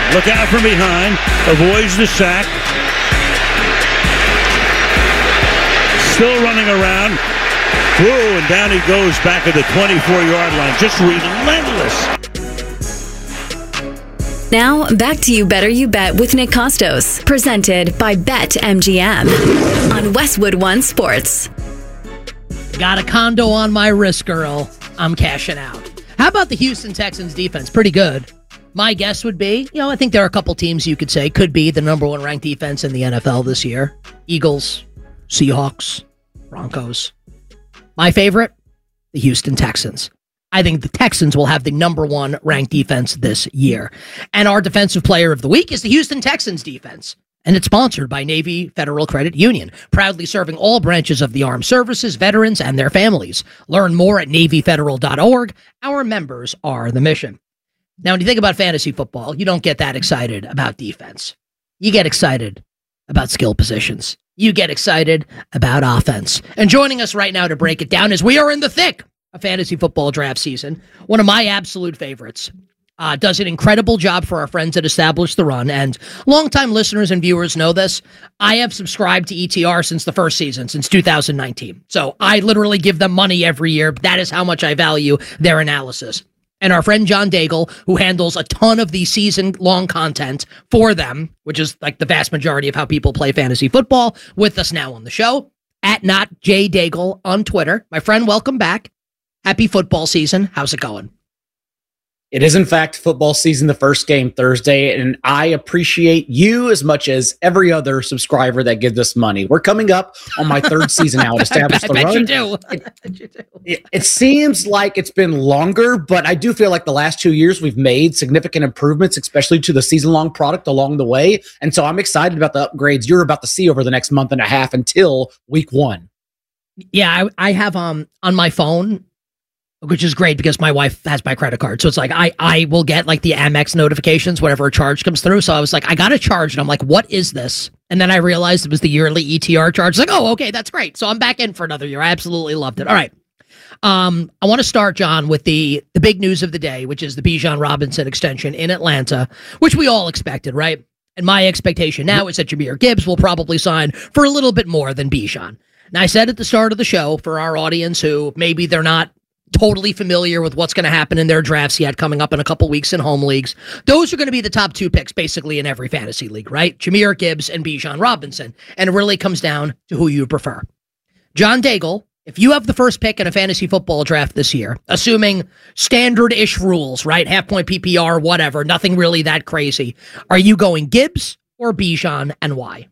Look out from behind. Avoids the sack. Still running around. Whoa, and down he goes back at the 24-yard line. Just relentless. Now, back to You Better You Bet with Nick Costos, presented by BetMGM on Westwood One Sports. Got a condo on my wrist, girl. I'm cashing out. How about the Houston Texans defense? Pretty good. My guess would be, I think there are a couple teams you could say could be the number one ranked defense in the NFL this year. Eagles, Seahawks, Broncos. My favorite, the Houston Texans. I think the Texans will have the number one ranked defense this year. And our defensive player of the week is the Houston Texans defense. And it's sponsored by Navy Federal Credit Union, proudly serving all branches of the armed services, veterans, and their families. Learn more at NavyFederal.org. Our members are the mission. Now, when you think about fantasy football, you don't get that excited about defense. You get excited about skill positions. You get excited about offense. And joining us right now to break it down is we are in the thick of fantasy football draft season. One of my absolute favorites. Does an incredible job for our friends at Establish the Run. And longtime listeners and viewers know this. I have subscribed to ETR since the first season, since 2019. So I literally give them money every year. That is how much I value their analysis. And our friend John Daigle, who handles a ton of the season-long content for them, which is like the vast majority of how people play fantasy football, with us now on the show, at NotJDaigle on Twitter. My friend, welcome back. Happy football season. How's it going? It is, in fact, football season, the first game Thursday, and I appreciate you as much as every other subscriber that gives us money. We're coming up on my third season now at Establish the Run. I bet you do. It seems like it's been longer, but I do feel like the last 2 years we've made significant improvements, especially to the season-long product along the way, and so I'm excited about the upgrades you're about to see over the next month and a half until week one. Yeah, I have on my phone, which is great because my wife has my credit card. So it's like I will get like the Amex notifications whenever a charge comes through. So I was like, I got a charge and I'm like, what is this? And then I realized it was the yearly ETR charge. Like, oh, okay, that's great. So I'm back in for another year. I absolutely loved it. All right. I want to start, John, with the big news of the day, which is the Bijan Robinson extension in Atlanta, which we all expected, right? And my expectation now is that Jahmyr Gibbs will probably sign for a little bit more than Bijan. Now, I said at the start of the show, for our audience who maybe they're not totally familiar with what's going to happen in their drafts yet, coming up in a couple weeks in home leagues, those are going to be the top two picks basically in every fantasy league, right? Jahmyr Gibbs and Bijan Robinson. And it really comes down to who you prefer. John Daigle, if you have the first pick in a fantasy football draft this year, assuming standard-ish rules, right? Half-point PPR, whatever, nothing really that crazy, are you going Gibbs or Bijan, and why?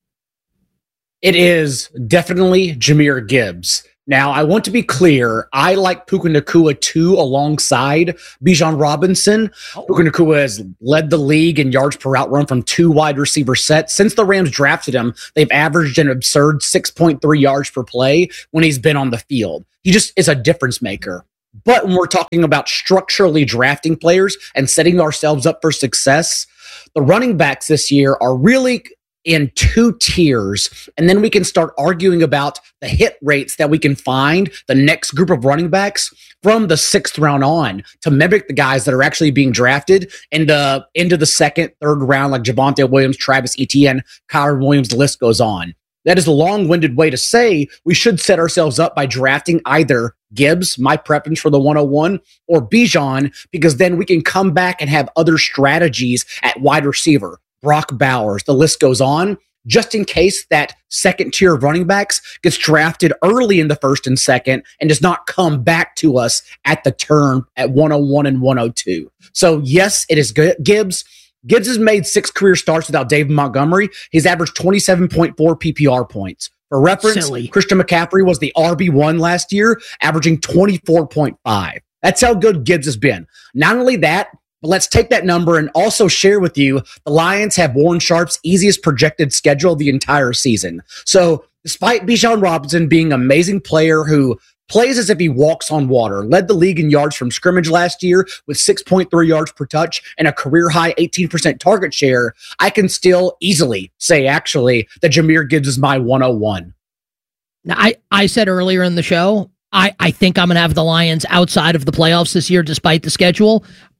It is definitely Jahmyr Gibbs. Now, I want to be clear. I like Puka Nacua too alongside Bijan Robinson. Puka Nacua has led the league in yards per route run from 2 wide receiver sets. Since the Rams drafted him, they've averaged an absurd 6.3 yards per play when he's been on the field. He just is a difference maker. But when we're talking about structurally drafting players and setting ourselves up for success, the running backs this year are really in 2 tiers, and then we can start arguing about the hit rates that we can find the next group of running backs from the 6th round on to mimic the guys that are actually being drafted into the 2nd, 3rd round, like Javonte Williams, Travis Etienne, Kyren Williams, the list goes on. That is a long-winded way to say we should set ourselves up by drafting either Gibbs, my preference for the 101, or Bijan, because then we can come back and have other strategies at wide receiver. Brock Bowers, the list goes on, just in case that 2nd tier of running backs gets drafted early in the 1st and 2nd and does not come back to us at the turn at 101 and 102. So yes, it is Gibbs. Gibbs has made 6 career starts without David Montgomery. He's averaged 27.4 PPR points. For reference, Christian McCaffrey was the RB1 last year, averaging 24.5. That's how good Gibbs has been. Not only that, but let's take that number and also share with you the Lions have Warren Sharp's easiest projected schedule the entire season. So despite Bijan Robinson being an amazing player who plays as if he walks on water, led the league in yards from scrimmage last year with 6.3 yards per touch and a career-high 18% target share, I can still easily say, actually, that Jahmyr Gibbs is my 101. Now, I said earlier in the show, I think I'm going to have the Lions outside of the playoffs this year despite the schedule.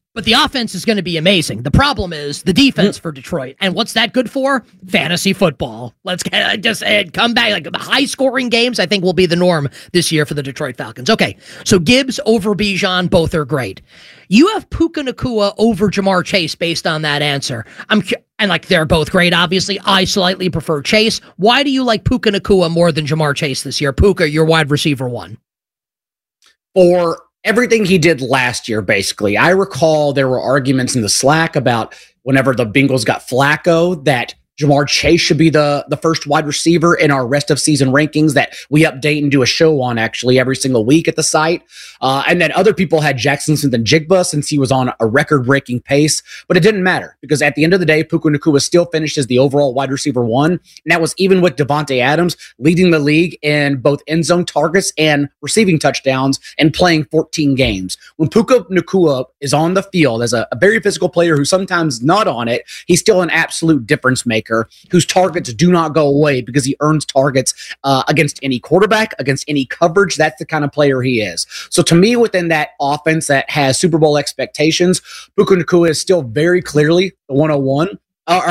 But the offense is going to be amazing. The problem is the defense for Detroit. And what's that good for? Fantasy football. Let's just come back. Like the high-scoring games, I think, will be the norm this year for the Detroit Falcons. Okay, so Gibbs over Bijan, both are great. You have Puka Nacua over Jamar Chase based on that answer. And they're both great, obviously. I slightly prefer Chase. Why do you like Puka Nacua more than Jamar Chase this year? Puka, your wide receiver one. For everything he did last year, basically. I recall there were arguments in the Slack about whenever the Bengals got Flacco that Jamar Chase should be the first wide receiver in our rest of season rankings that we update and do a show on actually every single week at the site. And then other people had Jackson Smith-Njigba since he was on a record-breaking pace, but it didn't matter because at the end of the day, Puka Nacua still finished as the overall wide receiver one, and that was even with Devontae Adams leading the league in both end zone targets and receiving touchdowns and playing 14 games. When Puka Nacua is on the field as a very physical player who's sometimes not on it, he's still an absolute difference maker whose targets do not go away because he earns targets against any quarterback, against any coverage. That's the kind of player he is. So to me, within that offense that has Super Bowl expectations, Puka Nacua is still very clearly the 101.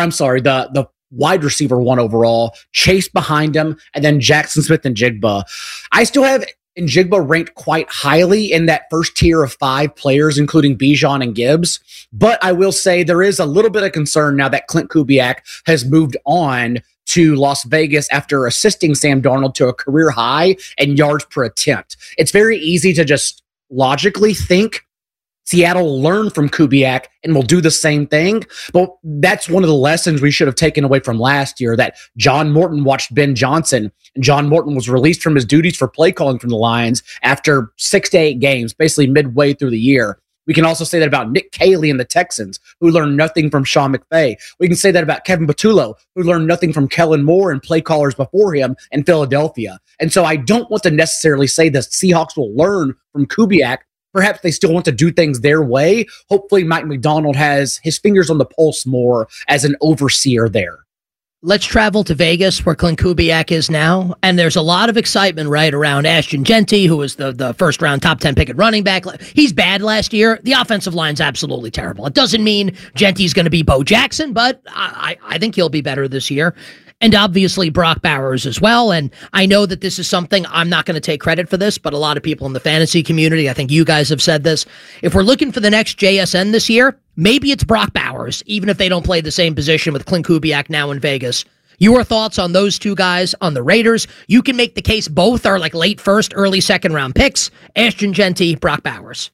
The wide receiver one overall, Chase behind him, and then Jackson Smith-Njigba. I still have Njigba ranked quite highly in that first tier of 5 players, including Bijan and Gibbs. But I will say there is a little bit of concern now that Klint Kubiak has moved on to Las Vegas after assisting Sam Darnold to a career high in yards per attempt. It's very easy to just logically think Seattle will learn from Kubiak and will do the same thing. But that's one of the lessons we should have taken away from last year, that John Morton watched Ben Johnson, and John Morton was released from his duties for play calling from the Lions after 6 to 8 games, basically midway through the year. We can also say that about Nick Caley and the Texans, who learned nothing from Sean McVay. We can say that about Kevin Patullo, who learned nothing from Kellen Moore and play callers before him in Philadelphia. And so I don't want to necessarily say the Seahawks will learn from Kubiak. Perhaps they still want to do things their way. Hopefully Mike McDonald has his fingers on the pulse more as an overseer there. Let's travel to Vegas, where Klint Kubiak is now. And there's a lot of excitement right around Ashton Jeanty, who was the first-round top 10 pick at running back. He's bad last year. The offensive line's absolutely terrible. It doesn't mean Jeanty's going to be Bo Jackson, but I think he'll be better this year. And obviously Brock Bowers as well. And I know that this is something, I'm not going to take credit for this, but a lot of people in the fantasy community, I think you guys have said this. If we're looking for the next JSN this year, maybe it's Brock Bowers, even if they don't play the same position with Klint Kubiak now in Vegas. Your thoughts on those two guys on the Raiders? You can make the case both are like late first, early second round picks. Ashton Jeanty, Brock Bowers.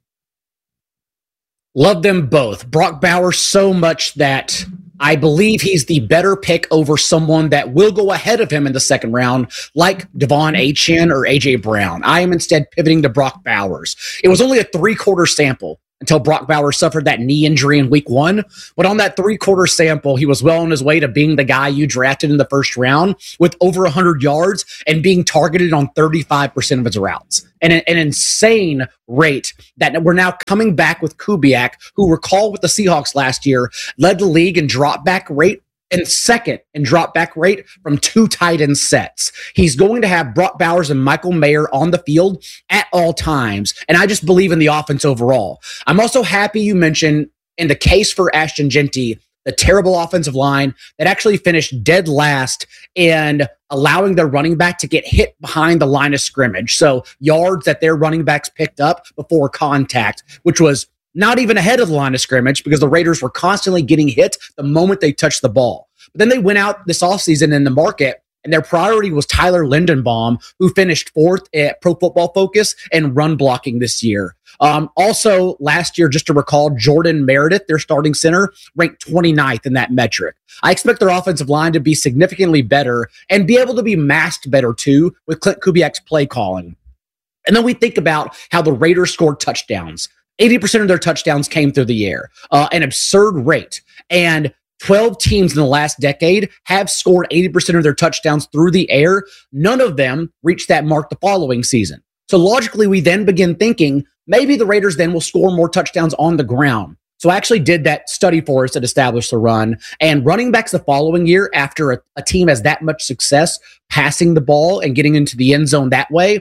Love them both. Brock Bowers so much that I believe he's the better pick over someone that will go ahead of him in the second round, like Devon Achane or A.J. Brown. I am instead pivoting to Brock Bowers. It was only a 3-quarter sample until Brock Bowers suffered that knee injury in week 1. But on that 3-quarter sample, he was well on his way to being the guy you drafted in the first round with over 100 yards and being targeted on 35% of his routes. And an insane rate that we're now coming back with Kubiak, who, recall with the Seahawks last year, led the league in drop back rate and second in drop back rate from 2 tight end sets. He's going to have Brock Bowers and Michael Mayer on the field at all times. And I just believe in the offense overall. I'm also happy you mentioned in the case for Ashton Jeanty, the terrible offensive line that actually finished dead last in allowing their running back to get hit behind the line of scrimmage. So yards that their running backs picked up before contact, which was not even ahead of the line of scrimmage because the Raiders were constantly getting hit the moment they touched the ball. But then they went out this offseason in the market, and their priority was Tyler Lindenbaum, who finished 4th at Pro Football Focus and run blocking this year. Also, last year, just to recall, Jordan Meredith, their starting center, ranked 29th in that metric. I expect their offensive line to be significantly better and be able to be masked better, too, with Klint Kubiak's play calling. And then we think about how the Raiders scored touchdowns. 80% of their touchdowns came through the air, an absurd rate. And 12 teams in the last decade have scored 80% of their touchdowns through the air. None of them reached that mark the following season. So logically, we then begin thinking maybe the Raiders then will score more touchdowns on the ground. So I actually did that study for us that established the run. And running backs the following year, after a team has that much success passing the ball and getting into the end zone that way,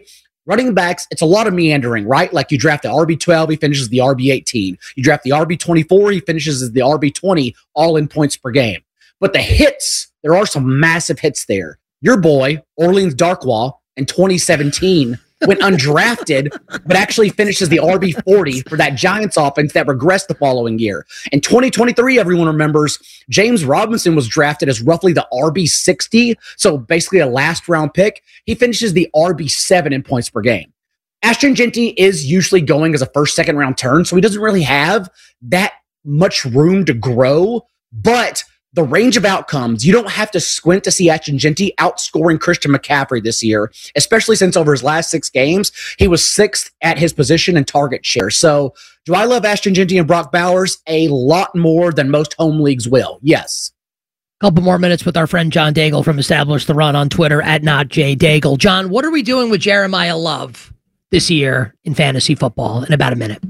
Running backs, it's a lot of meandering, right? Like you draft the RB12, he finishes the RB18. You draft the RB24, he finishes as the RB20, all in points per game. But the hits, there are some massive hits there. Your boy, Orleans Darkwa, in 2017, went undrafted, but actually finishes the RB40 for that Giants offense that regressed the following year. In 2023, everyone remembers, James Robinson was drafted as roughly the RB60, so basically a last round pick. He finishes the RB7 in points per game. Ashton Jeanty is usually going as a first, second round turn, so he doesn't really have that much room to grow, but the range of outcomes, you don't have to squint to see Ashton Jeanty outscoring Christian McCaffrey this year, especially since over his last 6 games, he was 6th at his position in target share. So do I love Ashton Jeanty and Brock Bowers? A lot more than most home leagues will. Yes. Couple more minutes with our friend John Daigle from Establish the Run on Twitter at NotJDaigle. John, what are we doing with Jeremiah Love this year in fantasy football in about a minute?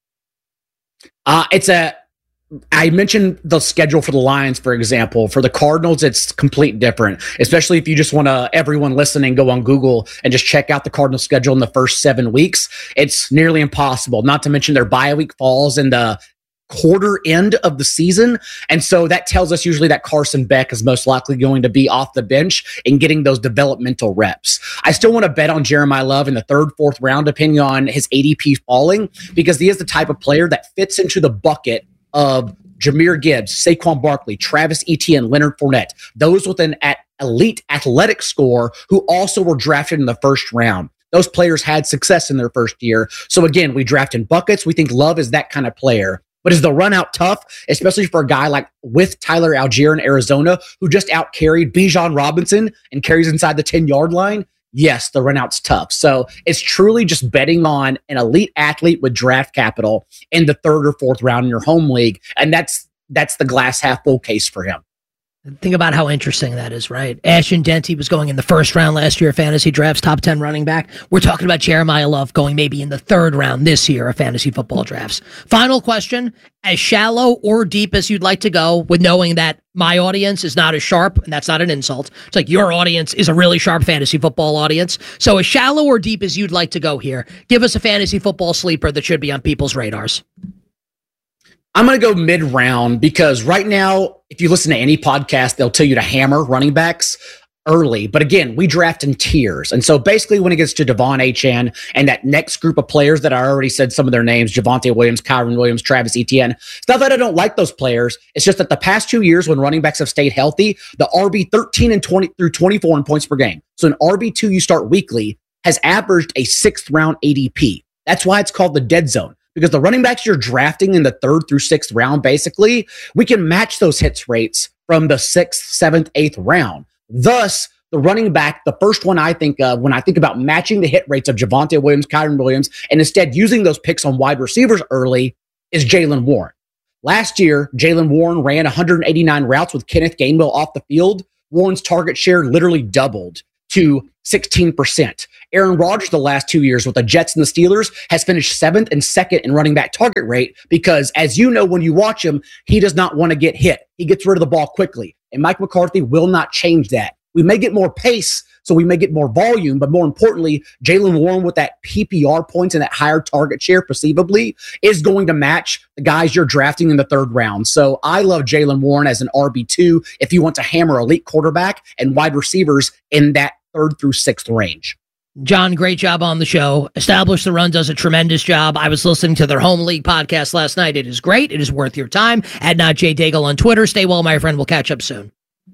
I mentioned the schedule for the Lions, for example. For the Cardinals, it's complete different, especially if you just want to, everyone listening, go on Google and just check out the Cardinals schedule in the first 7 weeks. It's nearly impossible, not to mention their bye week falls in the quarter end of the season. And so that tells us usually that Carson Beck is most likely going to be off the bench and getting those developmental reps. I still want to bet on Jeremiah Love in the 3rd, 4th round, depending on his ADP falling, because he is the type of player that fits into the bucket of Jahmyr Gibbs, Saquon Barkley, Travis Etienne, Leonard Fournette, those with an elite athletic score who also were drafted in the 1st round. Those players had success in their first year. So again, we draft in buckets. We think Love is that kind of player. But is the run out tough, especially for a guy like with Tyler Algier in Arizona, who just out carried Bijan Robinson and carries inside the 10-yard line? Yes, the run out's tough. So it's truly just betting on an elite athlete with draft capital in the 3rd or 4th round in your home league. And that's the glass half full case for him. Think about how interesting that is, right? Ashton Jeanty was going in the 1st round last year of fantasy drafts, top 10 running back. We're talking about Jeremiah Love going maybe in the 3rd round this year of fantasy football drafts. Final question, as shallow or deep as you'd like to go, with knowing that my audience is not as sharp, and that's not an insult. It's like your audience is a really sharp fantasy football audience. So as shallow or deep as you'd like to go here, give us a fantasy football sleeper that should be on people's radars. I'm going to go mid-round because right now, if you listen to any podcast, they'll tell you to hammer running backs early. But again, we draft in tiers. And so basically when it gets to Devon Achane and that next group of players that I already said some of their names, Javonte Williams, Kyron Williams, Travis Etienne, it's not that I don't like those players. It's just that the past 2 years when running backs have stayed healthy, the RB 13 and 20 through 24 in points per game. So an RB2 you start weekly has averaged a 6th round ADP. That's why it's called the dead zone. Because the running backs you're drafting in the 3rd through 6th round, basically, we can match those hits rates from the 6th, 7th, 8th round. Thus, the running back, the first one I think of when I think about matching the hit rates of Javonte Williams, Kyron Williams, and instead using those picks on wide receivers early is Jaylen Warren. Last year, Jaylen Warren ran 189 routes with Kenneth Gainwell off the field. Warren's target share literally doubled to 16%. Aaron Rodgers the last 2 years with the Jets and the Steelers has finished 7th and 2nd in running back target rate because, as you know, when you watch him, he does not want to get hit. He gets rid of the ball quickly. And Mike McCarthy will not change that. We may get more pace, so we may get more volume, but more importantly, Jaylen Warren with that PPR points and that higher target share perceivably is going to match the guys you're drafting in the 3rd round. So I love Jaylen Warren as an RB2 if you want to hammer elite quarterback and wide receivers in that 3rd through 6th range. John, great job on the show. Establish the Run does a tremendous job. I was listening to their Home League podcast last night. It is great. It is worth your time. At NotJDaigle on Twitter. Stay well, my friend. We'll catch up soon.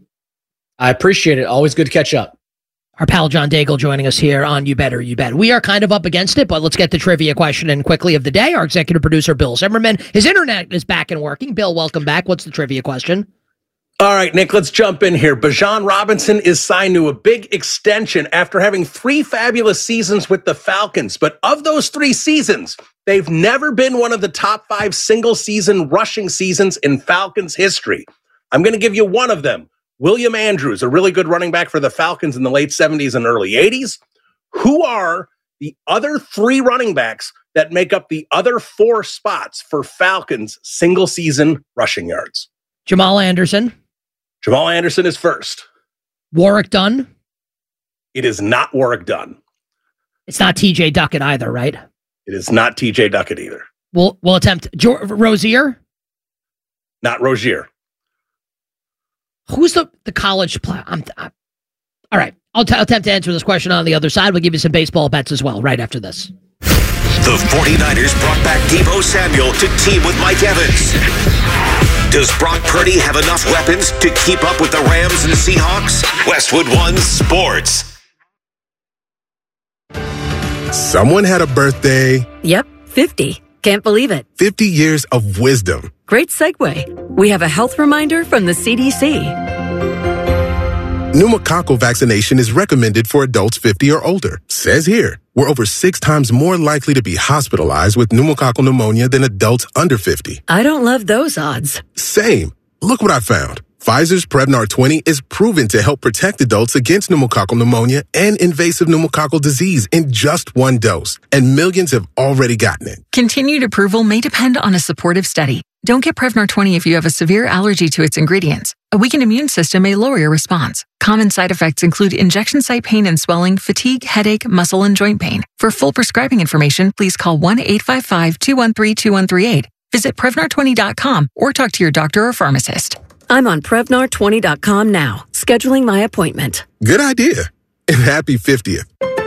I appreciate it. Always good to catch up. Our pal John Daigle joining us here on You Better You Bet. We are kind of up against it, but let's get the trivia question in quickly of the day. Our executive producer, Bill Zimmerman. His internet is back and working. Bill, welcome back. What's the trivia question? All right, Nick, let's jump in here. Bijan Robinson is signed to a big extension after having 3 fabulous seasons with the Falcons. But of those 3 seasons, they've never been one of the top 5 single-season rushing seasons in Falcons history. I'm going to give you one of them. William Andrews, a really good running back for the Falcons in the late 70s and early 80s. Who are the other 3 running backs that make up the other 4 spots for Falcons single-season rushing yards? Jamal Anderson. Jamal Anderson is first. Warrick Dunn. It is not Warrick Dunn. It's not TJ Duckett either, right? It is not TJ Duckett either. We'll attempt Rozier. Not Rozier. Who's the college player? All right. I'll attempt to answer this question on the other side. We'll give you some baseball bets as well right after this. The 49ers brought back Deebo Samuel to team with Mike Evans. Does Brock Purdy have enough weapons to keep up with the Rams and Seahawks? Westwood One Sports. Someone had a birthday. Yep, 50. Can't believe it. 50 years of wisdom. Great segue. We have a health reminder from the CDC. Pneumococcal vaccination is recommended for adults 50 or older. Says here, we're over 6 times more likely to be hospitalized with pneumococcal pneumonia than adults under 50. I don't love those odds. Same. Look what I found. Pfizer's Prevnar 20 is proven to help protect adults against pneumococcal pneumonia and invasive pneumococcal disease in just 1 dose, and millions have already gotten it. Continued approval may depend on a supportive study. Don't get Prevnar 20 if you have a severe allergy to its ingredients. A weakened immune system may lower your response. Common side effects include injection site pain and swelling, fatigue, headache, muscle, and joint pain. For full prescribing information, please call 1-855-213-2138. Visit Prevnar20.com or talk to your doctor or pharmacist. I'm on Prevnar20.com now, scheduling my appointment. Good idea. And happy 50th.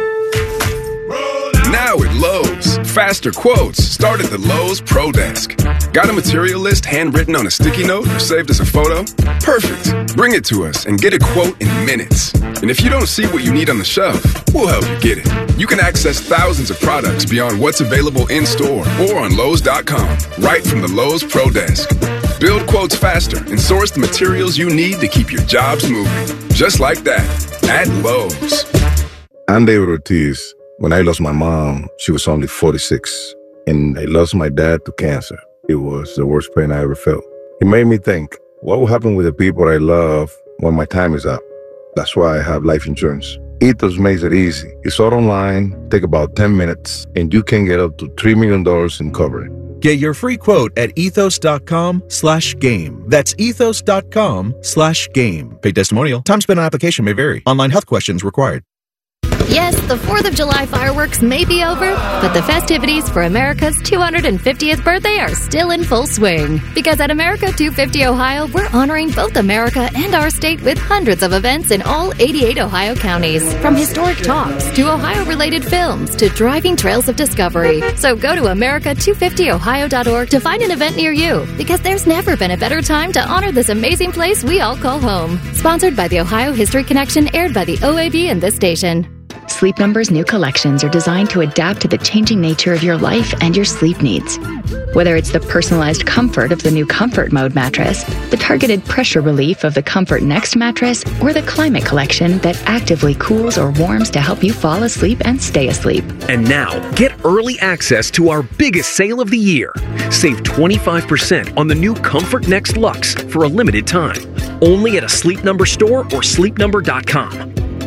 Now at Lowe's, faster quotes start at the Lowe's Pro Desk. Got a material list handwritten on a sticky note or saved as a photo? Perfect. Bring it to us and get a quote in minutes. And if you don't see what you need on the shelf, we'll help you get it. You can access thousands of products beyond what's available in store or on Lowe's.com, right from the Lowe's Pro Desk. Build quotes faster and source the materials you need to keep your jobs moving. Just like that, at Lowe's. I'm David Ortiz. When I lost my mom, she was only 46, and I lost my dad to cancer. It was the worst pain I ever felt. It made me think, what will happen with the people I love when my time is up? That's why I have life insurance. Ethos makes it easy. It's all online, take about 10 minutes, and you can get up to $3 million in coverage. Get your free quote at ethos.com/game. That's ethos.com/game. Paid testimonial. Time spent on application may vary. Online health questions required. Yes, the 4th of July fireworks may be over, but the festivities for America's 250th birthday are still in full swing. Because at America 250 Ohio, we're honoring both America and our state with hundreds of events in all 88 Ohio counties. From historic talks to Ohio-related films to driving trails of discovery. So go to America250Ohio.org to find an event near you, because there's never been a better time to honor this amazing place we all call home. Sponsored by the Ohio History Connection, aired by the OAB and this station. Sleep Number's new collections are designed to adapt to the changing nature of your life and your sleep needs. Whether it's the personalized comfort of the new Comfort Mode mattress, the targeted pressure relief of the Comfort Next mattress, or the Climate Collection that actively cools or warms to help you fall asleep and stay asleep. And now, get early access to our biggest sale of the year. Save 25% on the new Comfort Next Luxe for a limited time. Only at a Sleep Number store or sleepnumber.com.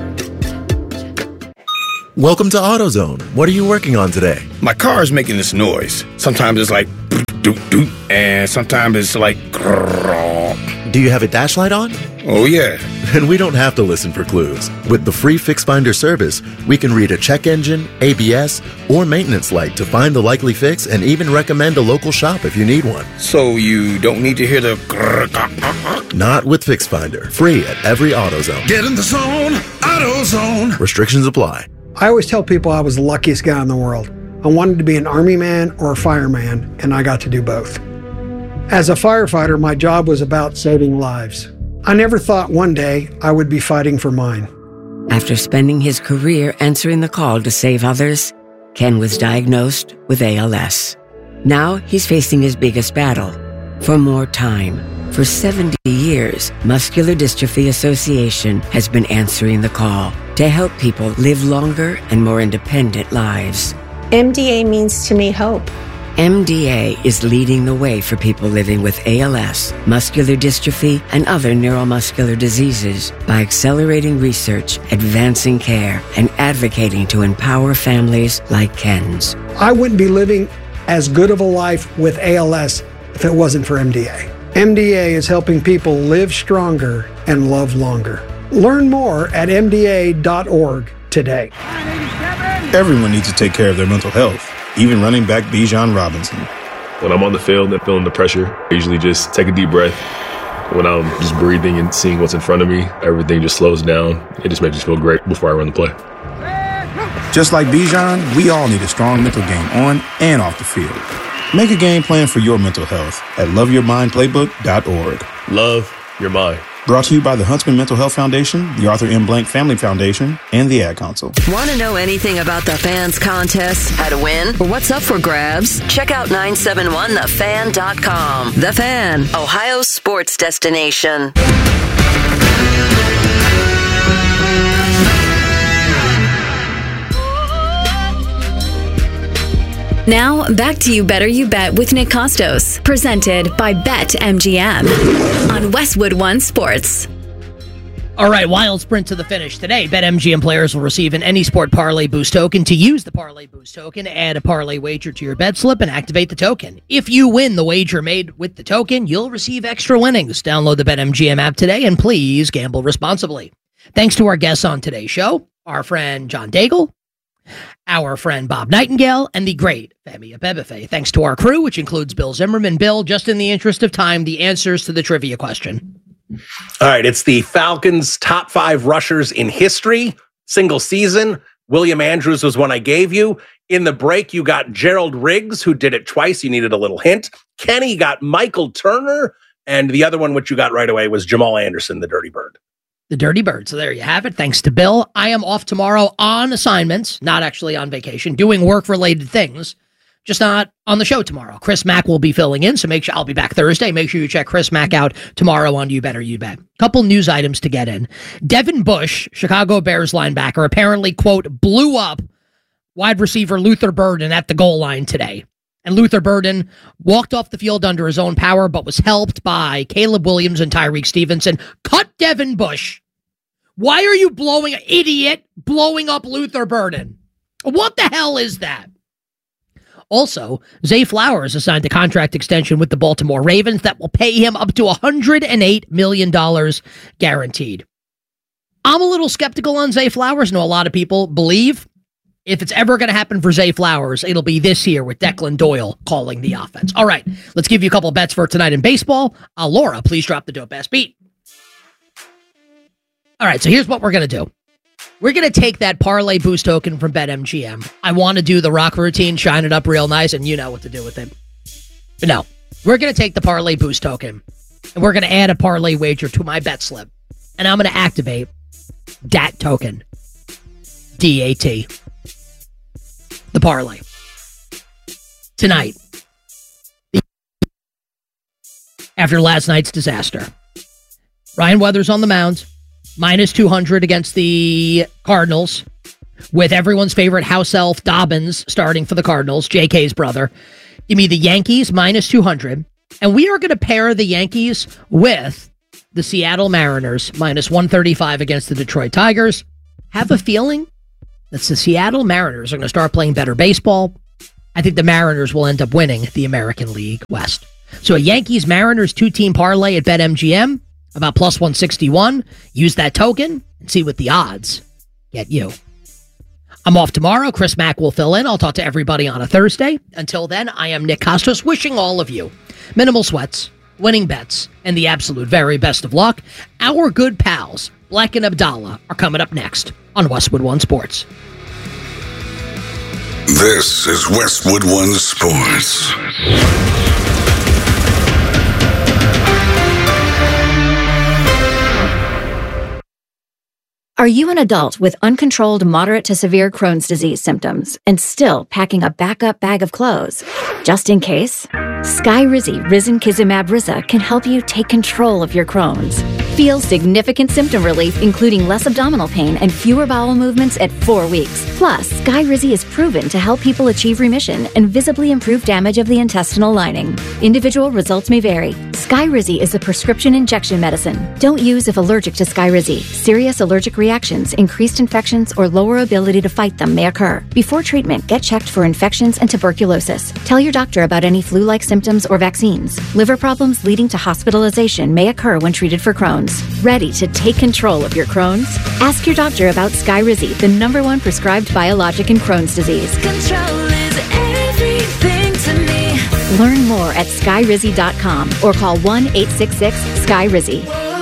Welcome to AutoZone. What are you working on today? My car is making this noise. Sometimes it's like doot doot, and sometimes it's like grrr. Do you have a dash light on? Oh yeah. Then we don't have to listen for clues. With the free Fix Finder service, we can read a check engine, ABS, or maintenance light to find the likely fix and even recommend a local shop if you need one. So you don't need to hear the grrr. Not with Fix Finder. Free at every AutoZone. Get in the zone, AutoZone. Restrictions apply. I always tell people I was the luckiest guy in the world. I wanted to be an army man or a fireman, and I got to do both. As a firefighter, my job was about saving lives. I never thought one day I would be fighting for mine. After spending his career answering the call to save others, Ken was diagnosed with ALS. Now he's facing his biggest battle, for more time. For 70 years, Muscular Dystrophy Association has been answering the call to help people live longer and more independent lives. MDA means to me hope. MDA is leading the way for people living with ALS, muscular dystrophy, and other neuromuscular diseases by accelerating research, advancing care, and advocating to empower families like Ken's. I wouldn't be living as good of a life with ALS if it wasn't for MDA. MDA is helping people live stronger and love longer. Learn more at MDA.org today. Everyone needs to take care of their mental health, even running back Bijan Robinson. When I'm on the field and feeling the pressure, I usually just take a deep breath. When I'm just breathing and seeing what's in front of me, everything just slows down. It just makes me feel great before I run the play. Just like Bijan, we all need a strong mental game on and off the field. Make a game plan for your mental health at loveyourmindplaybook.org. Love your mind. Brought to you by the Huntsman Mental Health Foundation, the Arthur M. Blank Family Foundation, and the Ad Council. Want to know anything about the fans' contests, how to win, or what's up for grabs? Check out 971thefan.com. The Fan, Ohio's sports destination. Now, back to You Better You Bet with Nick Costos, presented by BetMGM on Westwood One Sports. All right, wild sprint to the finish today. BetMGM players will receive an Any Sport Parlay Boost token. To use the Parlay Boost token, add a parlay wager to your bet slip and activate the token. If you win the wager made with the token, you'll receive extra winnings. Download the BetMGM app today and please gamble responsibly. Thanks to our guests on today's show, our friend John Daigle, our friend Bob Nightingale, and the great Femi Abebefe. Thanks to our crew, which includes Bill Zimmerman. Bill, just in the interest of time, the answers to the trivia question. All right, it's the Falcons' top 5 rushers in history, single season. William Andrews was one I gave you. In the break, you got Gerald Riggs, who did it twice. You needed a little hint. Kenny got Michael Turner, and the other one, which you got right away, was Jamal Anderson, the Dirty Bird. The Dirty Bird. So there you have it. Thanks to Bill. I am off tomorrow on assignments, not actually on vacation, doing work-related things, just not on the show tomorrow. Chris Mack will be filling in, so make sure I'll be back Thursday. Make sure you check Chris Mack out tomorrow on You Better You Bet. Couple news items to get in. Devin Bush, Chicago Bears linebacker, apparently, quote, blew up wide receiver Luther Burden at the goal line today. And Luther Burden walked off the field under his own power, but was helped by Caleb Williams and Tyreek Stevenson. Cut Devin Bush. Why are you blowing up Luther Burden? What the hell is that? Also, Zay Flowers assigned a contract extension with the Baltimore Ravens that will pay him up to $108 million guaranteed. I'm a little skeptical on Zay Flowers. I know a lot of people believe if it's ever going to happen for Zay Flowers, it'll be this year with Declan Doyle calling the offense. All right, let's give you a couple of bets for tonight in baseball. Laura, please drop the dope-ass beat. All right, so here's what we're going to do. We're going to take that Parlay Boost token from BetMGM. I want to do the rock routine, shine it up real nice, and you know what to do with it. But no, we're going to take the Parlay Boost token, and we're going to add a parlay wager to my bet slip. And I'm going to activate DAT token. DAT. The parlay. Tonight. After last night's disaster. Ryan Weathers on the mound. Minus 200 against the Cardinals. With everyone's favorite house elf, Dobbins, starting for the Cardinals. JK's brother. Give me the Yankees, minus 200. And we are going to pair the Yankees with the Seattle Mariners, minus 135 against the Detroit Tigers. Have a feeling that the Seattle Mariners are going to start playing better baseball. I think the Mariners will end up winning the American League West. So a Yankees-Mariners 2-team parlay at BetMGM, about plus 161. Use that token and see what the odds get you. I'm off tomorrow. Chris Mack will fill in. I'll talk to everybody on a Thursday. Until then, I am Nick Costos, wishing all of you minimal sweats, winning bets, and the absolute very best of luck. Our good pals, Black and Abdallah, are coming up next on Westwood One Sports. This is Westwood One Sports. Are you an adult with uncontrolled moderate to severe Crohn's disease symptoms and still packing a backup bag of clothes? Just in case, Skyrizi Risankizumab Riza can help you take control of your Crohn's. Feel significant symptom relief, including less abdominal pain and fewer bowel movements at 4 weeks. Plus, Skyrizi is proven to help people achieve remission and visibly improve damage of the intestinal lining. Individual results may vary. Skyrizi is a prescription injection medicine. Don't use if allergic to Skyrizi. Serious allergic reactions, increased infections, or lower ability to fight them may occur. Before treatment, get checked for infections and tuberculosis. Tell your doctor about any flu-like symptoms or vaccines. Liver problems leading to hospitalization may occur when treated for Crohn's. Ready to take control of your Crohn's? Ask your doctor about Skyrizi, the #1 prescribed biologic in Crohn's disease. Control is everything to me. Learn more at skyrizi.com or call 1-866-SKY-RIZZI.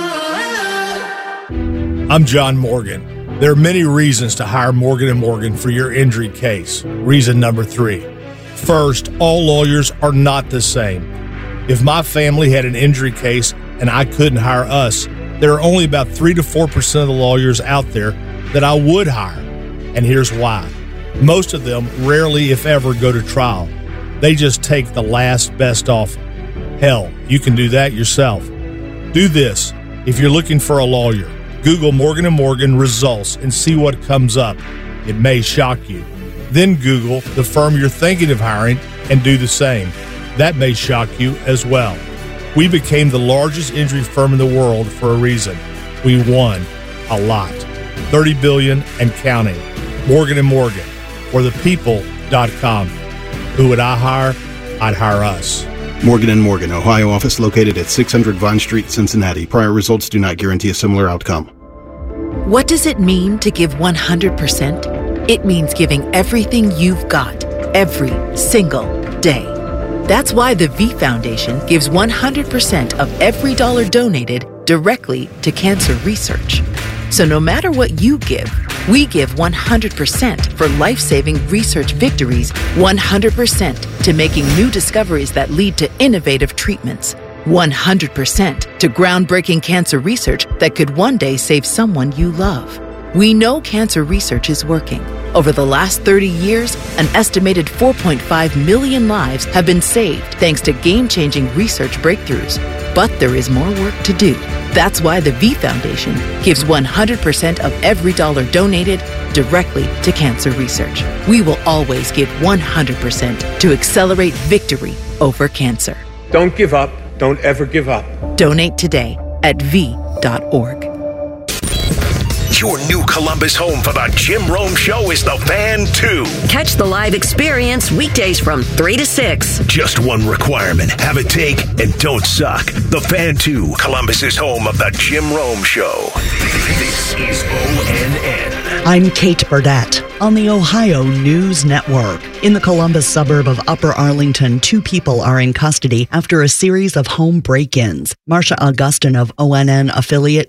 I'm John Morgan. There are many reasons to hire Morgan & Morgan for your injury case. Reason number 3. First, all lawyers are not the same. If my family had an injury case and I couldn't hire us, there are only about 3 to 4% of the lawyers out there that I would hire. And here's why. Most of them rarely, if ever, go to trial. They just take the last best offer. Hell, you can do that yourself. Do this. If you're looking for a lawyer, Google Morgan & Morgan results and see what comes up. It may shock you. Then Google the firm you're thinking of hiring and do the same. That may shock you as well. We became the largest injury firm in the world for a reason. We won a lot. $30 billion and counting. Morgan & Morgan, or thepeople.com. Who would I hire? I'd hire us. Morgan & Morgan, Ohio office located at 600 Vine Street, Cincinnati. Prior results do not guarantee a similar outcome. What does it mean to give 100%? It means giving everything you've got, every single day. That's why the V Foundation gives 100% of every dollar donated directly to cancer research. So no matter what you give, we give 100% for life-saving research victories, 100% to making new discoveries that lead to innovative treatments, 100% to groundbreaking cancer research that could one day save someone you love. We know cancer research is working. Over the last 30 years, an estimated 4.5 million lives have been saved thanks to game-changing research breakthroughs. But there is more work to do. That's why the V Foundation gives 100% of every dollar donated directly to cancer research. We will always give 100% to accelerate victory over cancer. Don't give up. Don't ever give up. Donate today at v.org. Your new Columbus home for the Jim Rome Show is the Fan 2. Catch the live experience weekdays from 3 to 6. Just one requirement. Have a take and don't suck. The Fan 2, Columbus's home of the Jim Rome Show. This is ONN. I'm Kate Burdett on the Ohio News Network. In the Columbus suburb of Upper Arlington, 2 people are in custody after a series of home break-ins. Marsha Augustin of ONN affiliate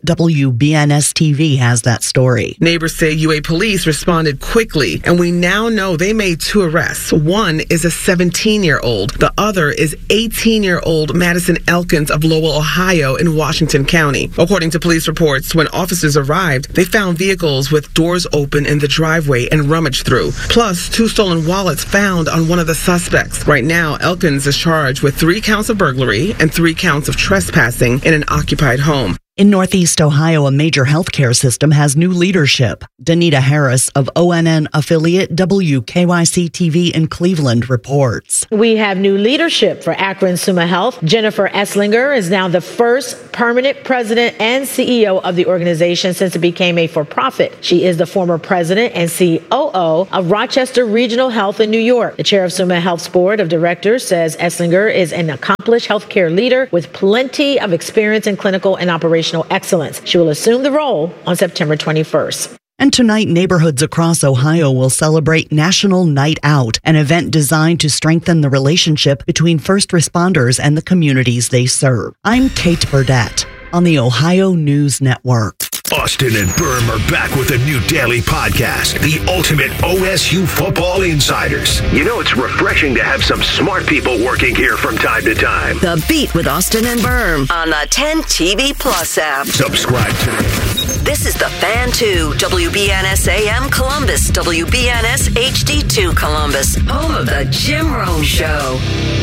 WBNS-TV has that story. Neighbors say UA police responded quickly, and we now know they made 2 arrests. One is a 17-year-old. The other is 18-year-old Madison Elkins of Lowell, Ohio in Washington County. According to police reports, when officers arrived, they found vehicles with doors open in the driveway and rummaged through, plus 2 stolen wallets found on one of the suspects. Right now, Elkins is charged with 3 counts of burglary and 3 counts of trespassing in an occupied home. In Northeast Ohio, a major healthcare system has new leadership. Danita Harris of ONN affiliate WKYC-TV in Cleveland reports. We have new leadership for Akron Summa Health. Jennifer Esslinger is now the first permanent president and CEO of the organization since it became a for-profit. She is the former president and COO of Rochester Regional Health in New York. The chair of Summa Health's board of directors says Esslinger is an accomplished healthcare leader with plenty of experience in clinical and operational excellence. She will assume the role on September 21st. And tonight, neighborhoods across Ohio will celebrate National Night Out, an event designed to strengthen the relationship between first responders and the communities they serve. I'm Kate Burdett on the Ohio News Network. Austin and Berm are back with a new daily podcast, the ultimate OSU Football Insiders. You know, it's refreshing to have some smart people working here from time to time. The Beat with Austin and Berm on the 10 TV Plus app. Subscribe today. This is the Fan 2, WBNS AM Columbus, WBNS HD2 Columbus, home of the Jim Rome Show.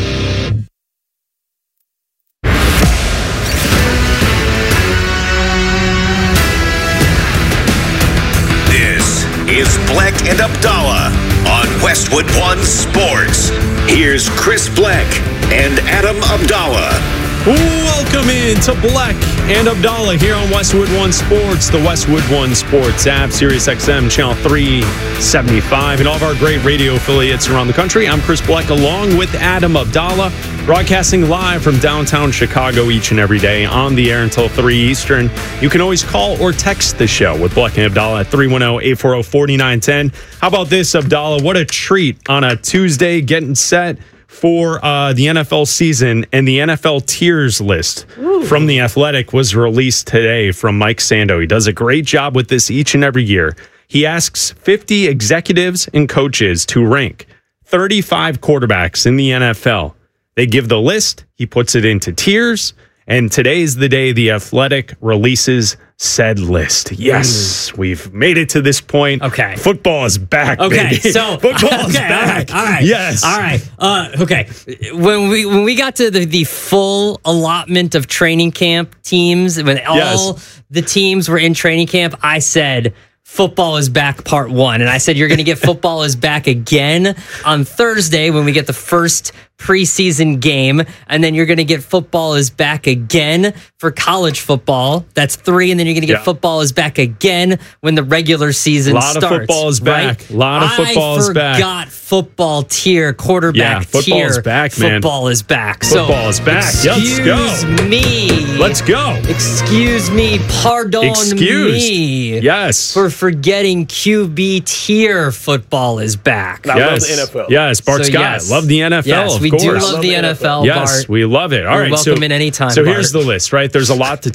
Is Bleck and Abdallah on Westwood One Sports. Here's Chris Bleck and Adam Abdallah. Welcome Welcome in to Black and Abdallah here on Westwood One Sports, the Westwood One Sports app, Sirius XM, channel 375, and all of our great radio affiliates around the country. I'm Chris Black along with Adam Abdallah, broadcasting live from downtown Chicago each and every day on the air until 3 Eastern. You can always call or text the show with Black and Abdallah at 310-840-4910. How about this, Abdallah? What a treat on a Tuesday, getting set for the NFL season, and the NFL tiers list from The Athletic was released today from Mike Sando. He does a great job with this each and every year. He asks 50 executives and coaches to rank 35 quarterbacks in the NFL. They give the list, he puts it into tiers, and today is the day The Athletic releases said list. Yes, we've made it to this point. Okay. Football is back, baby. So football is back. All right. Yes. All right. Okay. When we got to the full allotment of training camp teams, when all the teams were in training camp, I said football is back part 1. And I said you're going to get football is back again on Thursday when we get the first preseason game, and then you're going to get football is back again for college football. That's 3, and then you're going to get football is back again when the regular season starts. A lot of football is back. Right? A lot of football is back. I forgot football tier, quarterback football tier. Is back, man. Football is back. Football is back. Let's go. Excuse me. Let's go. Excuse me. Pardon me. Yes. For forgetting QB tier. Football is back. I love the NFL. Yes, Bart Scott. Love the NFL. Yes, we do love the NFL, Yes, Bart. we love it. All You're right, welcome in anytime, So Bart. here's the list, right? There's a lot to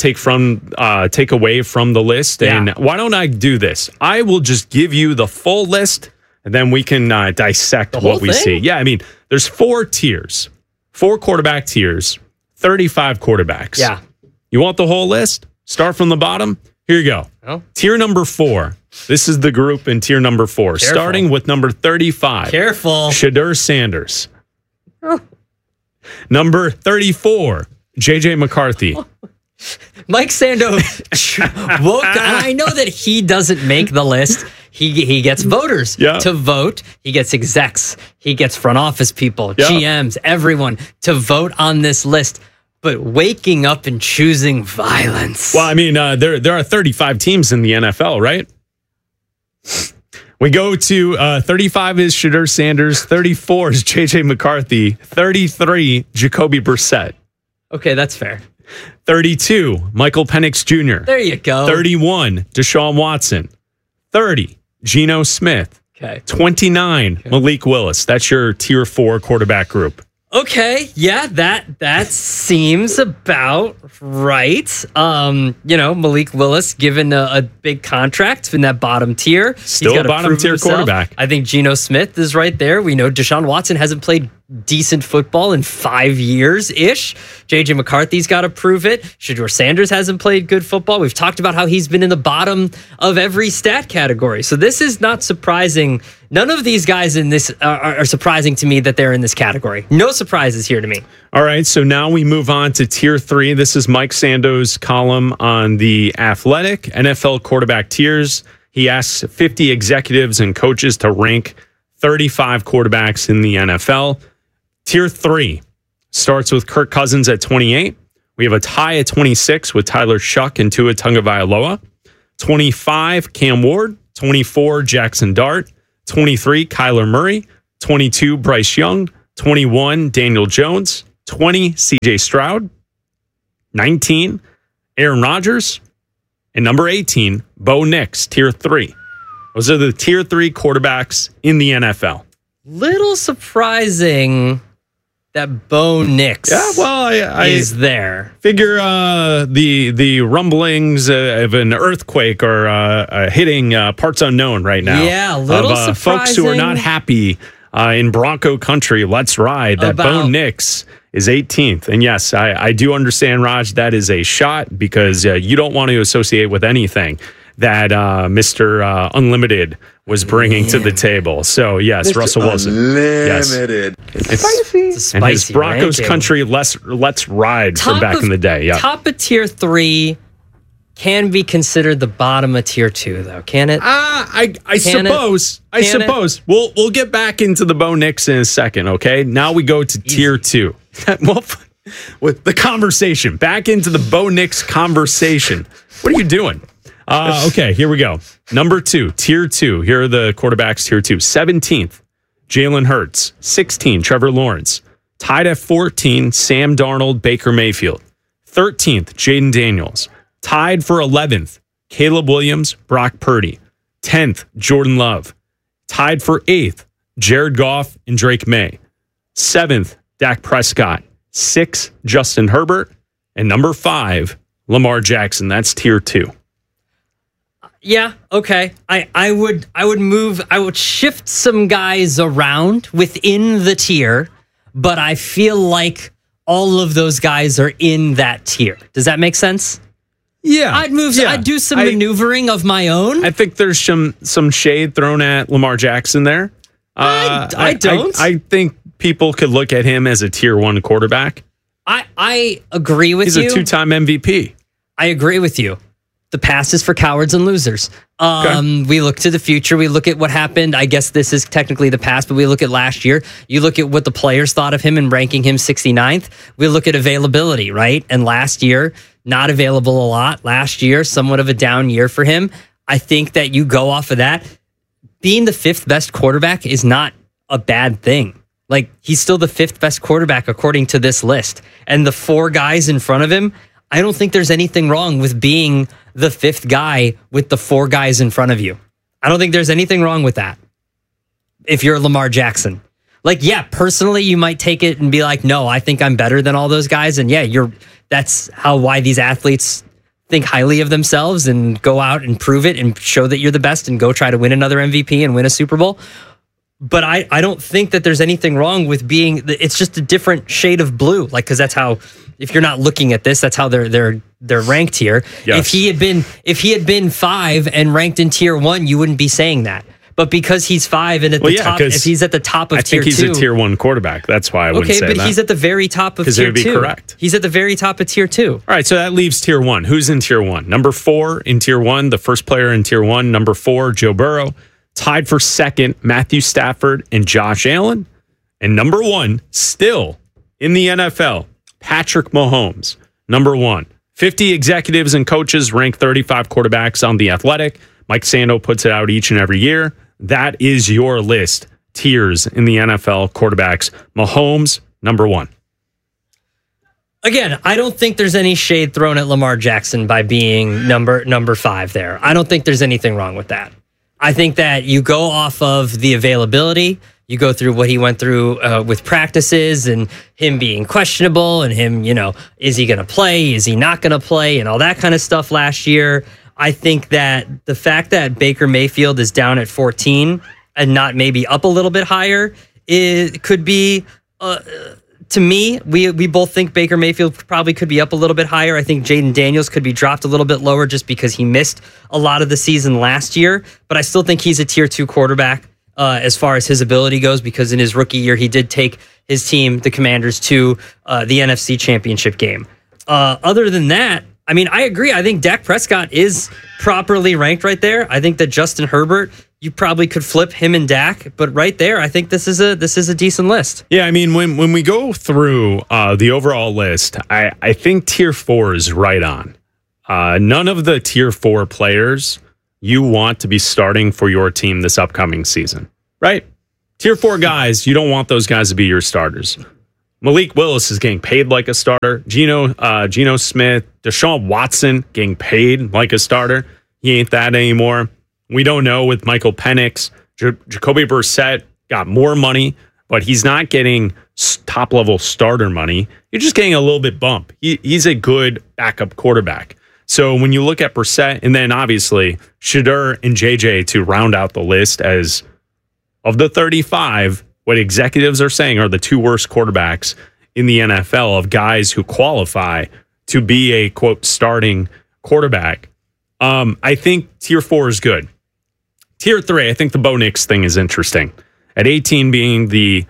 take away from the list. And why don't I do this? I will just give you the full list, and then we can dissect what we see. Yeah, I mean, there's 4 tiers, 4 quarterback tiers, 35 quarterbacks. Yeah. You want the whole list? Start from the bottom. Here you go. Oh. Tier number 4. This is the group in tier number 4. Careful. Starting with number 35. Careful. Shadur Sanders. Number 34, J.J. McCarthy. Mike Sando woke, and I know that he doesn't make the list. He gets voters to vote. He gets execs. He gets front office people, GMs, everyone to vote on this list. But waking up and choosing violence. Well, I mean, there are 35 teams in the NFL, right? We go to 35 is Shadur Sanders, 34 is J.J. McCarthy, 33 Jacoby Brissett. Okay, that's fair. 32 Michael Penix Jr. There you go. 31 Deshaun Watson, 30 Geno Smith. Okay. 29 Malik Willis. That's your tier 4 quarterback group. Okay, yeah, that seems about right. Malik Willis given a big contract in that bottom tier. Still He's a bottom tier quarterback. I think Geno Smith is right there. We know Deshaun Watson hasn't played decent football in 5 years-ish. J.J. McCarthy's got to prove it. Shadur Sanders hasn't played good football. We've talked about how he's been in the bottom of every stat category. So this is not surprising. None of these guys in this are surprising to me that they're in this category. No surprises here to me. All right, so now we move on to tier 3. This is Mike Sando's column on The Athletic, NFL quarterback tiers. He asks 50 executives and coaches to rank 35 quarterbacks in the NFL. Tier 3 starts with Kirk Cousins at 28. We have a tie at 26 with Tyler Shuck and Tua Tagovailoa. 25, Cam Ward. 24, Jackson Dart. 23, Kyler Murray. 22, Bryce Young. 21, Daniel Jones. 20, CJ Stroud. 19, Aaron Rodgers. And number 18, Bo Nix, tier 3. Those are the tier 3 quarterbacks in the NFL. Little surprising that Bo Nix is there. Figure the rumblings of an earthquake are hitting parts unknown right now. Yeah, a little surprising. Folks who are not happy in Bronco country, let's ride, that Bo Nix is 18th. And yes, I do understand, Raj, that is a shot because you don't want to associate with anything that Mr. Unlimited was bringing to the table. So, yes, Mr. Russell Wilson. Unlimited. Yes. It's and his Broncos ranking. country, let's ride from back in the day. Yeah. Top of tier 3 can be considered the bottom of tier 2, though, can it? I suppose. I suppose. We'll get back into the Bo Nix in a second, okay? Now we go to tier 2. Well, with the conversation. Back into the Bo Nix conversation. What are you doing? Okay, here we go. Number 2, tier 2. Here are the quarterbacks, tier 2. 17th, Jalen Hurts. 16, Trevor Lawrence. Tied at 14, Sam Darnold, Baker Mayfield. 13th, Jaden Daniels. Tied for 11th, Caleb Williams, Brock Purdy. 10th, Jordan Love. Tied for 8th, Jared Goff and Drake May. 7th, Dak Prescott. 6th, Justin Herbert. And number 5, Lamar Jackson. That's tier 2. Yeah, okay. I would shift some guys around within the tier, but I feel like all of those guys are in that tier. Does that make sense? Yeah. I'd do some maneuvering of my own. I think there's some shade thrown at Lamar Jackson there. I don't. I think people could look at him as a tier 1 quarterback. I agree with you. He's a 2-time MVP. I agree with you. The past is for cowards and losers. We look to the future. We look at what happened. I guess this is technically the past, but we look at last year. You look at what the players thought of him and ranking him 69th. We look at availability, right? And last year, not available a lot. Last year, somewhat of a down year for him. I think that you go off of that. Being the 5th best quarterback is not a bad thing. Like, he's still the 5th best quarterback according to this list. And the 4 guys in front of him, I don't think there's anything wrong with being the 5th guy with the 4 guys in front of you. I don't think there's anything wrong with that. If you're Lamar Jackson. Like, yeah, personally, you might take it and be like, no, I think I'm better than all those guys. And yeah, that's why these athletes think highly of themselves and go out and prove it and show that you're the best and go try to win another MVP and win a Super Bowl. But I don't think that there's anything wrong with being, it's just a different shade of blue. Like, because that's how, if you're not looking at this, that's how they're ranked here. Yes. If he had been 5 and ranked in tier 1, you wouldn't be saying that. But because he's 5 and at the top, if he's at the top of tier 2, I think he's a tier 1 quarterback. That's why I wouldn't say that. Okay, but he's at the very top of tier 2. Because it would be correct. He's at the very top of tier 2. All right, so that leaves tier 1. Who's in tier 1? Number 4 in tier 1, the first player in tier 1. Number 4, Joe Burrow. Tied for 2nd, Matthew Stafford and Josh Allen. And number 1, still in the NFL, Patrick Mahomes. Number 1. 50 executives and coaches rank 35 quarterbacks on The Athletic. Mike Sando puts it out each and every year. That is your list. Tiers in the NFL quarterbacks. Mahomes, number 1. Again, I don't think there's any shade thrown at Lamar Jackson by being number 5 there. I don't think there's anything wrong with that. I think that you go off of the availability. You go through what he went through with practices and him being questionable and him, is he going to play? Is he not going to play? And all that kind of stuff last year. I think that the fact that Baker Mayfield is down at 14 and not maybe up a little bit higher, it could be, to me, we both think Baker Mayfield probably could be up a little bit higher. I think Jaden Daniels could be dropped a little bit lower just because he missed a lot of the season last year. But I still think he's a tier 2 quarterback as far as his ability goes, because in his rookie year, he did take his team, the Commanders, to the NFC Championship game. Other than that, I mean, I agree. I think Dak Prescott is properly ranked right there. I think that Justin Herbert, you probably could flip him and Dak, but right there, I think this is a decent list. Yeah, I mean, when we go through the overall list, I think tier 4 is right on. None of the tier 4 players you want to be starting for your team this upcoming season, right? Tier 4 guys, you don't want those guys to be your starters. Malik Willis is getting paid like a starter. Geno Smith, Deshaun Watson getting paid like a starter. He ain't that anymore. We don't know with Michael Penix. Jacoby Brissett got more money, but he's not getting top-level starter money. You're just getting a little bit bump. He's a good backup quarterback. So when you look at Brissett, and then obviously Shedeur and JJ to round out the list as of the 35, what executives are saying are the 2 worst quarterbacks in the NFL of guys who qualify to be a, quote, starting quarterback. I think tier 4 is good. Tier 3, I think the Bo Nix thing is interesting. At 18 being the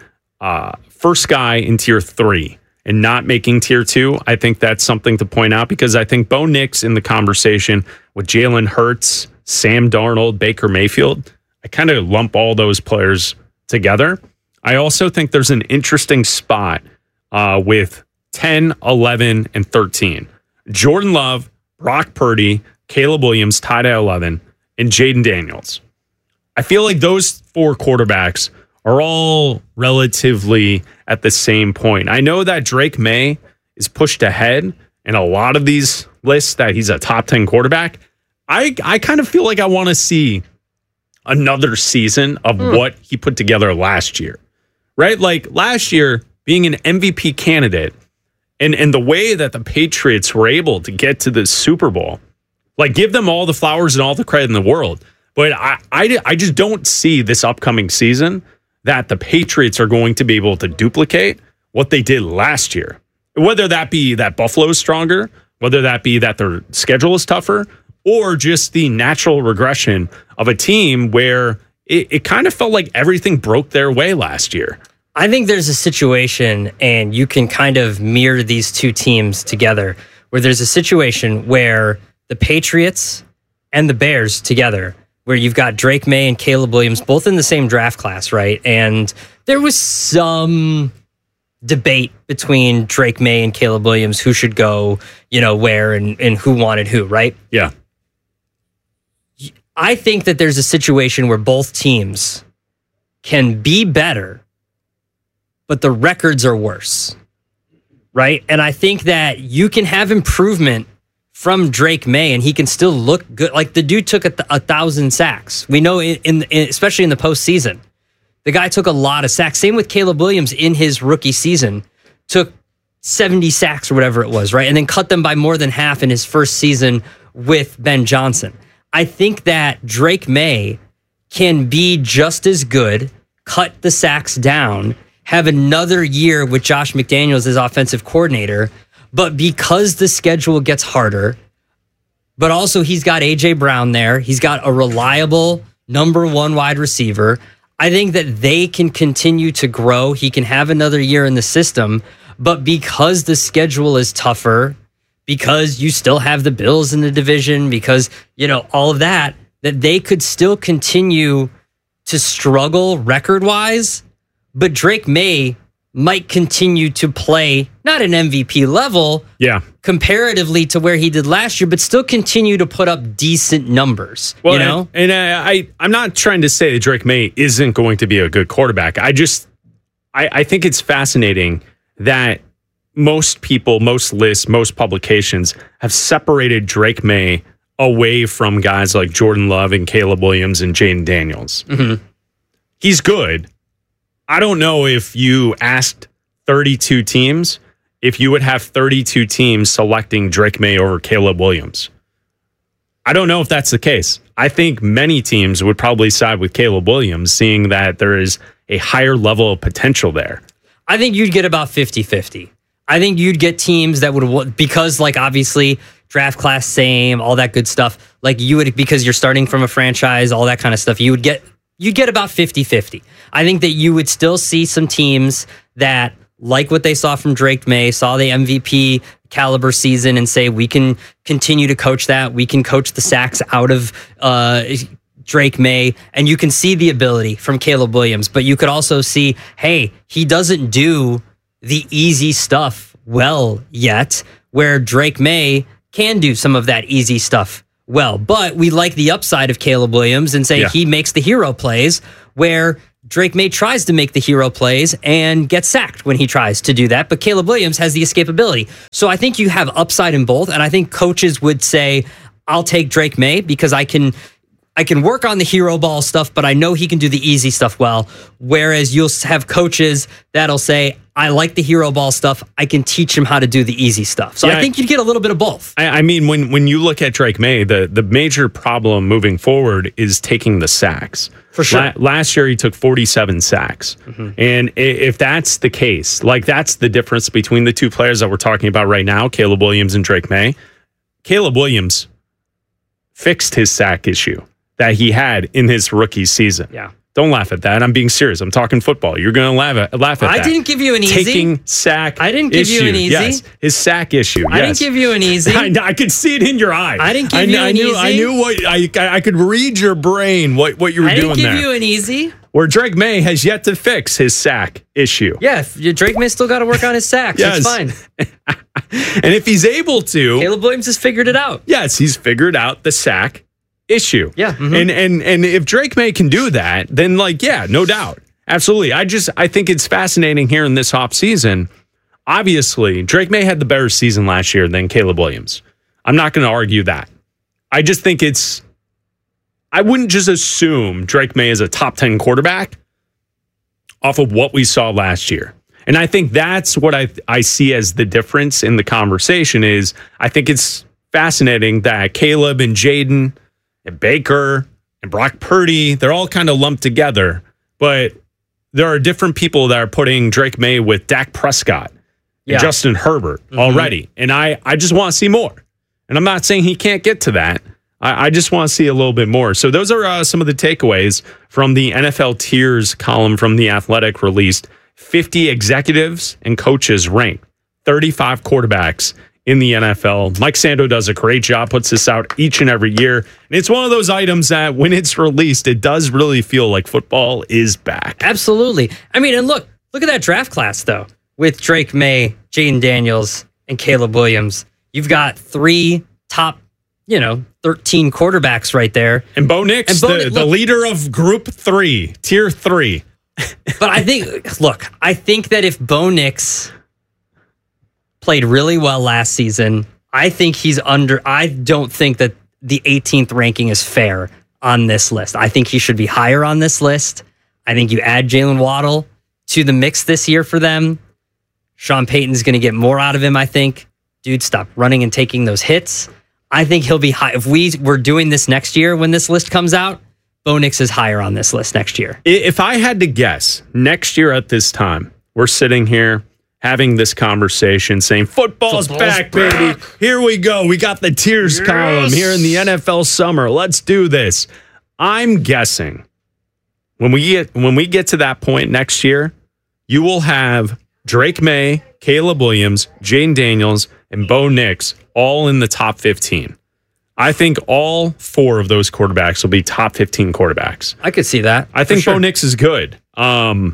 first guy in tier 3 and not making tier 2, I think that's something to point out because I think Bo Nix in the conversation with Jalen Hurts, Sam Darnold, Baker Mayfield, I kind of lump all those players together. I also think there's an interesting spot with 10, 11, and 13. Jordan Love, Brock Purdy, Caleb Williams tied at 11, and Jaden Daniels. I feel like those 4 quarterbacks are all relatively at the same point. I know that Drake May is pushed ahead in a lot of these lists, that he's a top 10 quarterback. I kind of feel like I want to see another season of what he put together last year, right? Like last year being an MVP candidate and the way that the Patriots were able to get to the Super Bowl, like give them all the flowers and all the credit in the world. But I just don't see this upcoming season that the Patriots are going to be able to duplicate what they did last year. Whether that be that Buffalo is stronger, whether that be that their schedule is tougher, or just the natural regression of a team where it kind of felt like everything broke their way last year. I think there's a situation, and you can kind of mirror these two teams together, where there's a situation where the Patriots and the Bears together, where you've got Drake May and Caleb Williams both in the same draft class, right? And there was some debate between Drake May and Caleb Williams, who should go, where and who wanted who, right? Yeah. I think that there's a situation where both teams can be better, but the records are worse, right? And I think that you can have improvement from Drake May, and he can still look good. Like the dude took 1,000 sacks. We know, especially in the postseason, the guy took a lot of sacks. Same with Caleb Williams in his rookie season, took 70 sacks or whatever it was, right? And then cut them by more than half in his first season with Ben Johnson. I think that Drake May can be just as good, cut the sacks down, have another year with Josh McDaniels as offensive coordinator, but because the schedule gets harder, but also he's got A.J. Brown there, he's got a reliable number 1 wide receiver, I think that they can continue to grow. He can have another year in the system, but because the schedule is tougher, because you still have the Bills in the division, because, all of that they could still continue to struggle record-wise, but Drake May might continue to play, not an MVP level, comparatively to where he did last year, but still continue to put up decent numbers, And I'm not trying to say that Drake May isn't going to be a good quarterback. I think it's fascinating that most people, most lists, most publications have separated Drake May away from guys like Jordan Love and Caleb Williams and Jaden Daniels. Mm-hmm. He's good. I don't know if you asked 32 teams, if you would have 32 teams selecting Drake May over Caleb Williams. I don't know if that's the case. I think many teams would probably side with Caleb Williams, seeing that there is a higher level of potential there. I think you'd get about 50-50. I think you'd get teams that would, because obviously draft class same, all that good stuff. You would, because you're starting from a franchise, all that kind of stuff. You'd get about 50-50. I think that you would still see some teams that like what they saw from Drake May, saw the MVP caliber season and say, we can continue to coach that. We can coach the sacks out of Drake May, and you can see the ability from Caleb Williams, but you could also see, hey, he doesn't do the easy stuff well yet, where Drake May can do some of that easy stuff well. But we like the upside of Caleb Williams and say he makes the hero plays, where Drake May tries to make the hero plays and gets sacked when he tries to do that. But Caleb Williams has the escapability. So I think you have upside in both. And I think coaches would say, I'll take Drake May because I can work on the hero ball stuff, but I know he can do the easy stuff well. Whereas you'll have coaches that'll say, I like the hero ball stuff. I can teach him how to do the easy stuff. So I think you'd get a little bit of both. I mean, when you look at Drake May, the major problem moving forward is taking the sacks. For sure. Last year, he took 47 sacks. Mm-hmm. And if that's the case, that's the difference between the two players that we're talking about right now, Caleb Williams and Drake May. Caleb Williams fixed his sack issue that he had in his rookie season. Yeah. Don't laugh at that. I'm being serious. I'm talking football. You're going to laugh at that. I didn't give you an easy. Taking sack I didn't give issue. you an easy. Yes, his sack issue. I didn't give you an easy. I could see it in your eye. I didn't give you an easy. I knew what I could read your brain. What you were doing there. I didn't give you an easy. where Drake May has yet to fix his sack issue. Yeah, Drake May still got to work on his sacks. Yes. It's fine. And if he's able to, Caleb Williams has figured it out. Yes, he's figured out the sack issue. Yeah. Mm-hmm. And if Drake May can do that, then no doubt. Absolutely. I think it's fascinating here in this offseason. Obviously, Drake May had the better season last year than Caleb Williams. I'm not going to argue that. I just think I wouldn't just assume Drake May is a top 10 quarterback off of what we saw last year. And I think that's what I see as the difference in the conversation is I think it's fascinating that Caleb and Jaden and Baker and Brock Purdy, they're all kind of lumped together. But there are different people that are putting Drake May with Dak Prescott and Justin Herbert already. And I just want to see more. And I'm not saying he can't get to that. I just want to see a little bit more. So those are some of the takeaways from the NFL Tiers column from The Athletic released. 50 executives and coaches ranked 35 quarterbacks in the NFL. Mike Sando does a great job, puts this out each and every year. And it's one of those items that when it's released, it does really feel like football is back. Absolutely. I mean, and look at that draft class, though, with Drake May, Jaden Daniels, and Caleb Williams. You've got 3 top 13 quarterbacks right there. And Bo Nix, the leader of Group 3, Tier 3. But I think that if Bo Nix played really well last season, I think I don't think that the 18th ranking is fair on this list. I think he should be higher on this list. I think you add Jalen Waddle to the mix this year for them. Sean Payton's going to get more out of him, I think. Dude, stop running and taking those hits. I think he'll be high. If we were doing this next year when this list comes out, Bo Nix is higher on this list next year. If I had to guess, next year at this time, we're sitting here having this conversation saying, football's back, baby. Here we go. We got the tiers column here in the NFL summer. Let's do this. I'm guessing when we get to that point next year, you will have Drake May, Caleb Williams, Jaden Daniels, and Bo Nix all in the top 15. I think all 4 of those quarterbacks will be top 15 quarterbacks. I could see that. I think Bo Nix is good. And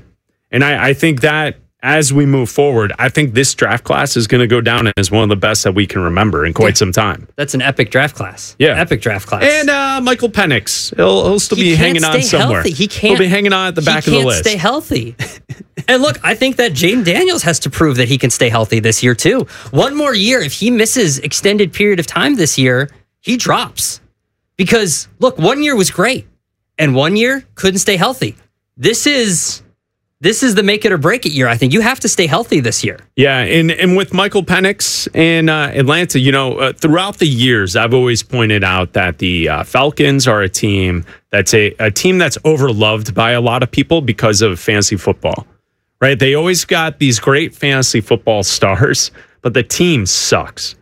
I think that as we move forward, I think this draft class is going to go down as one of the best that we can remember in quite some time. That's an epic draft class. Yeah. Epic draft class. And Michael Penix, he'll still be hanging on somewhere. He'll be hanging on at the back of the list. He can't stay healthy. And look, I think that Jaden Daniels has to prove that he can stay healthy this year too. One more year, if he misses extended period of time this year, he drops. Because, look, 1 year was great, and 1 year couldn't stay healthy. This is the make it or break it year, I think. You have to stay healthy this year. Yeah, and with Michael Penix in Atlanta, throughout the years, I've always pointed out that the Falcons are a team that's a team that's overloved by a lot of people because of fantasy football, right? They always got these great fantasy football stars, but the team sucks.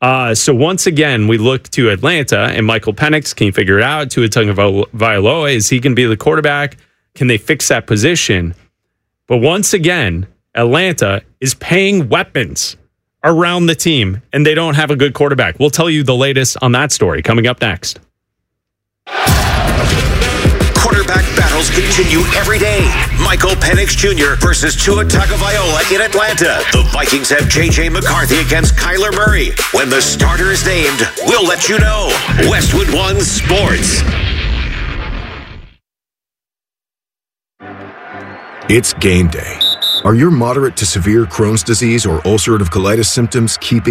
So once again, we look to Atlanta and Michael Penix. Can you figure it out? Tua Tagovailoa, is he going to be the quarterback? Can they fix that position? But once again, Atlanta is paying weapons around the team, and they don't have a good quarterback. We'll tell you the latest on that story coming up next. Quarterback battles continue every day. Michael Penix Jr. versus Tua Tagovailoa in Atlanta. The Vikings have J.J. McCarthy against Kyler Murray. When the starter is named, we'll let you know. Westwood One Sports. It's game day. Are your moderate to severe Crohn's disease or ulcerative colitis symptoms keeping